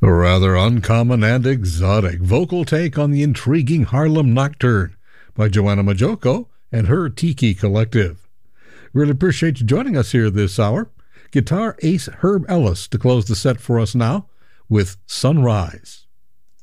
A rather uncommon and exotic vocal take on the intriguing Harlem Nocturne by Joanna Majoko and her Tiki Collective. Really appreciate you joining us here this hour. Guitar ace Herb Ellis to close the set for us now with Sunrise.